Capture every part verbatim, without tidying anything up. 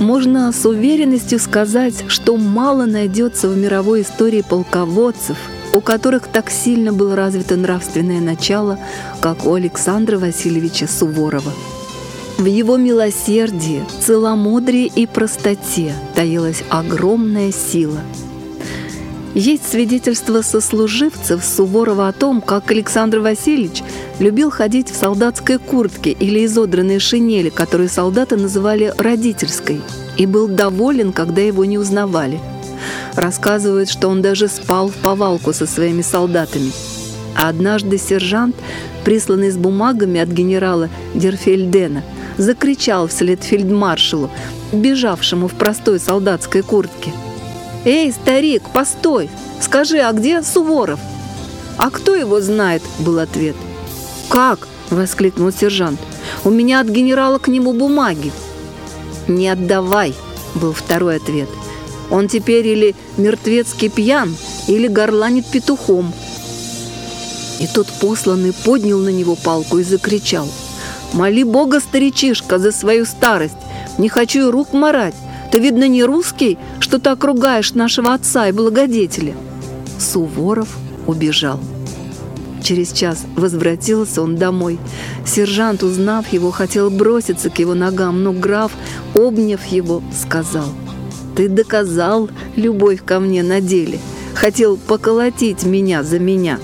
Можно с уверенностью сказать, что мало найдется в мировой истории полководцев, у которых так сильно было развито нравственное начало, как у Александра Васильевича Суворова. В его милосердии, целомудрии и простоте таилась огромная сила. Есть свидетельства сослуживцев Суворова о том, как Александр Васильевич любил ходить в солдатской куртке или изодранной шинели, которую солдаты называли родительской, и был доволен, когда его не узнавали. Рассказывают, что он даже спал в повалку со своими солдатами. А однажды сержант, присланный с бумагами от генерала Дерфельдена, закричал вслед фельдмаршалу, бежавшему в простой солдатской куртке: «Эй, старик, постой! Скажи, а где Суворов?» «А кто его знает?» — был ответ. «Как?» — воскликнул сержант. «У меня от генерала к нему бумаги». «Не отдавай!» — был второй ответ. «Он теперь или мертвецки пьян, или горланит петухом». И тот посланный поднял на него палку и закричал: «Моли Бога, старичишка, за свою старость! Не хочу и рук марать! Ты, видно, не русский, что так ругаешь нашего отца и благодетеля». Суворов убежал. Через час возвратился он домой. Сержант, узнав его, хотел броситься к его ногам, но граф, обняв его, сказал: «Ты доказал любовь ко мне на деле, хотел поколотить меня за меня».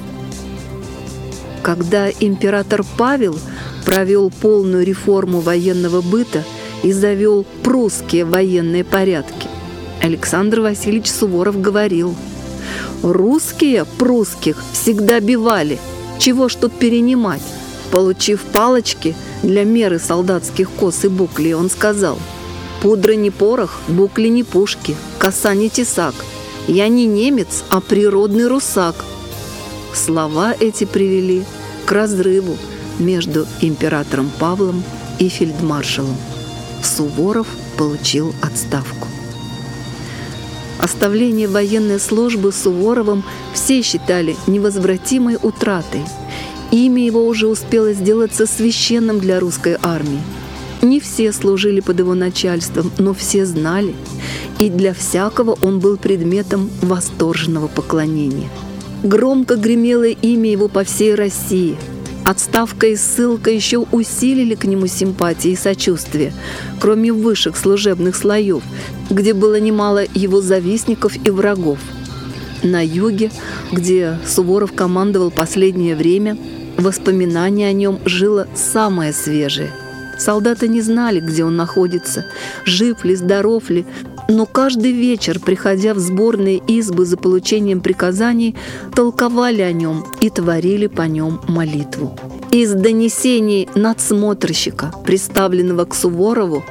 Когда император Павел провел полную реформу военного быта и завел прусские военные порядки, Александр Васильевич Суворов говорил: «Русские прусских всегда бивали, чего ж тут перенимать». Получив палочки для меры солдатских кос и буклей, он сказал: «Пудра не порох, букли не пушки, коса не тесак. Я не немец, а природный русак». Слова эти привели к разрыву между императором Павлом и фельдмаршалом. Суворов получил отставку. Оставление военной службы Суворовым все считали невозвратимой утратой. Имя его уже успело сделаться священным для русской армии. Не все служили под его начальством, но все знали, и для всякого он был предметом восторженного поклонения. Громко гремело имя его по всей России. Отставка и ссылка еще усилили к нему симпатии и сочувствие, кроме высших служебных слоев, где было немало его завистников и врагов. На юге, где Суворов командовал последнее время, воспоминание о нем жило самое свежее. Солдаты не знали, где он находится, жив ли, здоров ли, но каждый вечер, приходя в сборные избы за получением приказаний, толковали о нем и творили по нем молитву. Из донесений надсмотрщика, представленного к Суворову,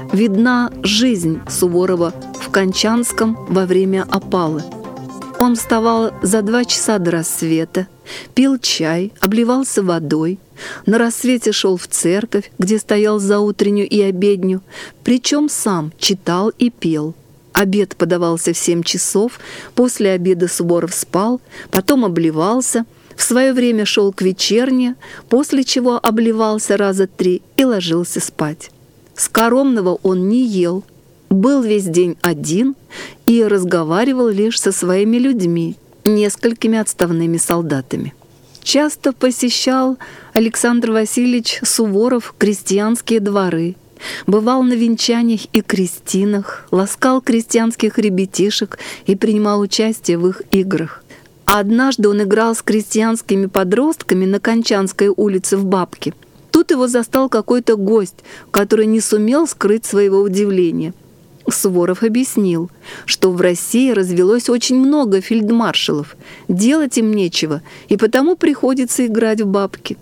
видна жизнь Суворова в Кончанском во время опалы. Он вставал за два часа до рассвета, пил чай, обливался водой, на рассвете шел в церковь, где стоял за утреннюю и обедню, причем сам читал и пел. Обед подавался в семь часов, после обеда Суворов спал, потом обливался, в свое время шел к вечерне, после чего обливался раза три и ложился спать. Скоромного он не ел, был весь день один и разговаривал лишь со своими людьми, несколькими отставными солдатами. Часто посещал Александр Васильевич Суворов крестьянские дворы, бывал на венчаниях и крестинах, ласкал крестьянских ребятишек и принимал участие в их играх. А однажды он играл с крестьянскими подростками на Кончанской улице в Бабке. Тут его застал какой-то гость, который не сумел скрыть своего удивления. Суворов объяснил, что в России развелось очень много фельдмаршалов, делать им нечего, и потому приходится играть в бабки.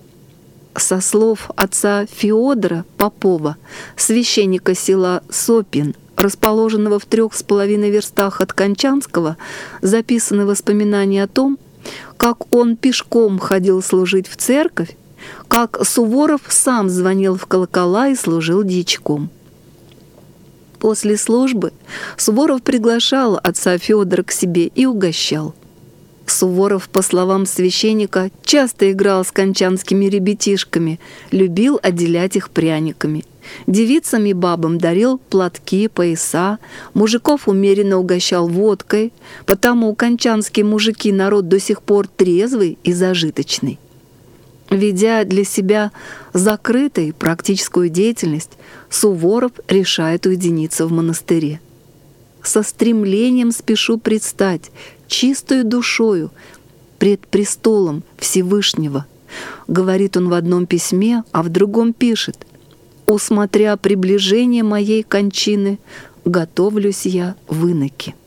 Со слов отца Феодора Попова, священника села Сопин, расположенного в трех с половиной верстах от Кончанского, записаны воспоминания о том, как он пешком ходил служить в церковь, как Суворов сам звонил в колокола и служил дьячком. После службы Суворов приглашал отца Феодора к себе и угощал. Суворов, по словам священника, часто играл с кончанскими ребятишками, любил отделять их пряниками. Девицам и бабам дарил платки, пояса, мужиков умеренно угощал водкой, потому кончанские мужики народ до сих пор трезвый и зажиточный. Ведя для себя закрытой практическую деятельность, Суворов решает уединиться в монастыре. «Со стремлением спешу предстать чистою душою пред престолом Всевышнего», говорит он в одном письме, а в другом пишет: «Усмотря приближение моей кончины, готовлюсь я в иноки».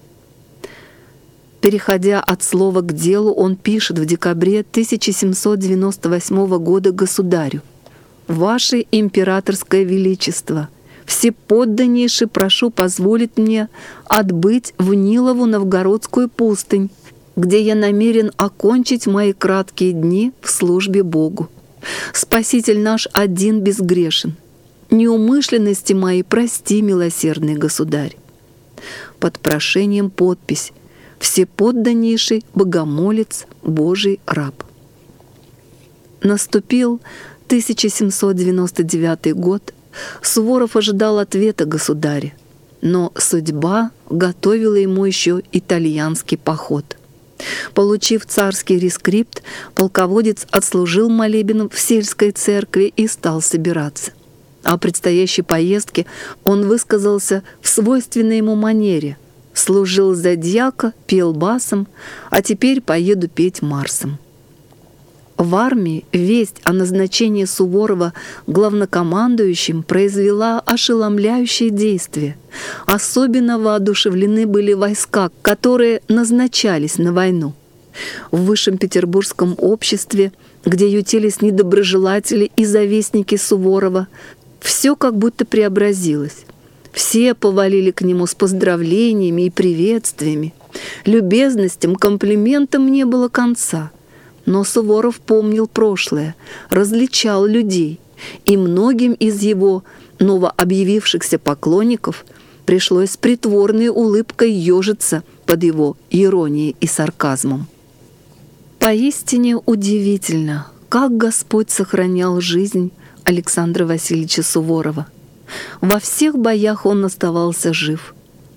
Переходя от слова к делу, он пишет в декабре тысяча семьсот девяносто восьмого года государю: «Ваше императорское величество, всеподданнейше прошу позволить мне отбыть в Нилову Новгородскую пустынь, где я намерен окончить мои краткие дни в службе Богу. Спаситель наш один безгрешен. Неумышленности мои прости, милосердный государь». Под прошением подпись: «Всеподданнейший богомолец, Божий раб». Наступил тысяча семьсот девяносто девятый год. Суворов ожидал ответа государя, но судьба готовила ему еще итальянский поход. Получив царский рескрипт, полководец отслужил молебен в сельской церкви и стал собираться. О предстоящей поездке он высказался в свойственной ему манере: «Служил за дьяка, пел басом, а теперь поеду петь марсом». В армии весть о назначении Суворова главнокомандующим произвела ошеломляющее действие. Особенно воодушевлены были войска, которые назначались на войну. В высшем петербургском обществе, где ютились недоброжелатели и завистники Суворова, все как будто преобразилось. Все повалили к нему с поздравлениями и приветствиями. Любезностям, комплиментам не было конца. Но Суворов помнил прошлое, различал людей, и многим из его новообъявившихся поклонников пришлось с притворной улыбкой ежиться под его иронией и сарказмом. Поистине удивительно, как Господь сохранял жизнь Александра Васильевича Суворова. Во всех боях он оставался жив.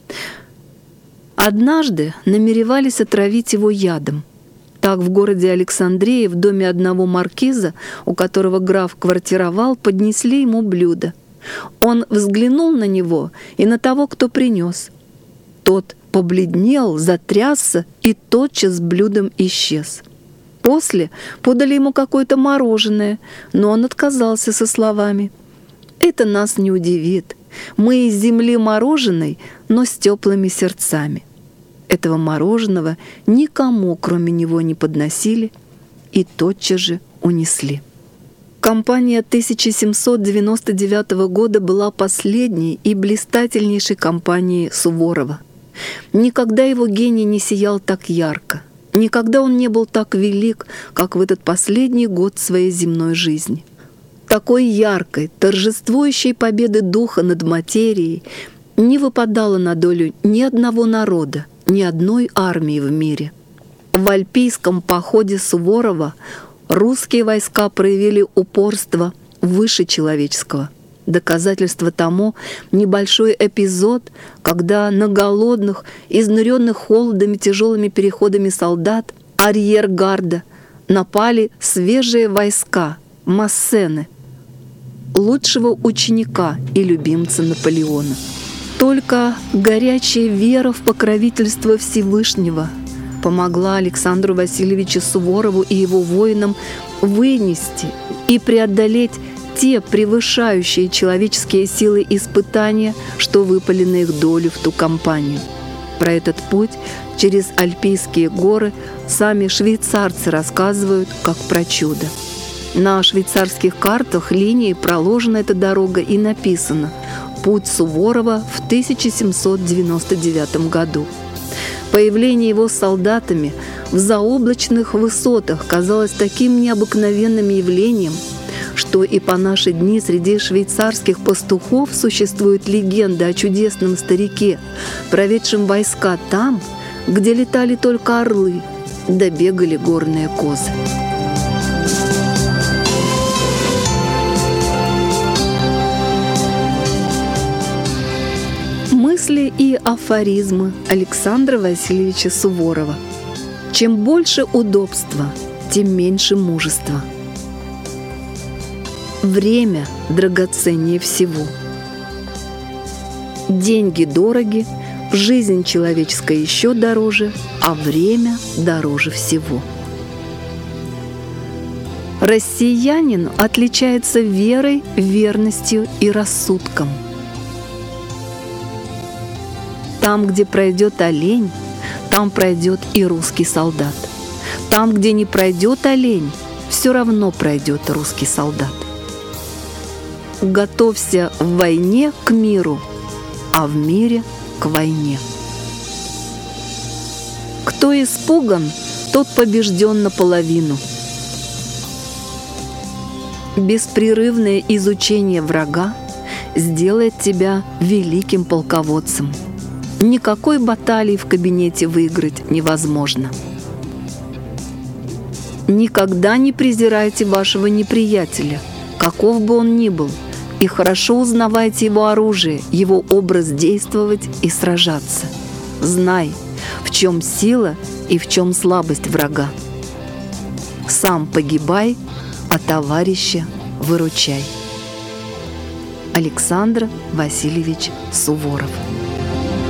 Однажды намеревались отравить его ядом. Так в городе Александрии в доме одного маркиза, у которого граф квартировал, поднесли ему блюдо. Он взглянул на него и на того, кто принес. Тот побледнел, затрясся и тотчас с блюдом исчез. После подали ему какое-то мороженое, но он отказался со словами: «Это нас не удивит. Мы из земли мороженой, но с теплыми сердцами». Этого мороженого никому, кроме него, не подносили и тотчас же унесли. Кампания тысяча семьсот девяносто девятого года была последней и блистательнейшей кампанией Суворова. Никогда его гений не сиял так ярко, никогда он не был так велик, как в этот последний год своей земной жизни. Такой яркой, торжествующей победы духа над материей не выпадало на долю ни одного народа, ни одной армии в мире. В Альпийском походе Суворова русские войска проявили упорство выше человеческого. Доказательство тому небольшой эпизод, когда на голодных, изнуренных холодом и тяжелыми переходами солдат арьергарда напали свежие войска Массены, лучшего ученика и любимца Наполеона. Только горячая вера в покровительство Всевышнего помогла Александру Васильевичу Суворову и его воинам вынести и преодолеть те превышающие человеческие силы испытания, что выпали на их долю в ту кампанию. Про этот путь через Альпийские горы сами швейцарцы рассказывают как про чудо. На швейцарских картах линией проложена эта дорога и написано «Путь Суворова в тысяча семьсот девяносто девятом году». Появление его с солдатами в заоблачных высотах казалось таким необыкновенным явлением, что и по наши дни среди швейцарских пастухов существует легенда о чудесном старике, проведшем войска там, где летали только орлы, добегали горные козы. Мысли и афоризмы Александра Васильевича Суворова. Чем больше удобства, тем меньше мужества. Время драгоценнее всего. Деньги дороги, жизнь человеческая еще дороже, а время дороже всего. Россиянин отличается верой, верностью и рассудком. Там, где пройдет олень, там пройдет и русский солдат. Там, где не пройдет олень, все равно пройдет русский солдат. Готовься в войне к миру, а в мире к войне. Кто испуган, тот побежден наполовину. Беспрерывное изучение врага сделает тебя великим полководцем. Никакой баталии в кабинете выиграть невозможно. Никогда не презирайте вашего неприятеля, каков бы он ни был, и хорошо узнавайте его оружие, его образ действовать и сражаться. Знай, в чем сила и в чем слабость врага. Сам погибай, а товарища выручай. Александр Васильевич Суворов.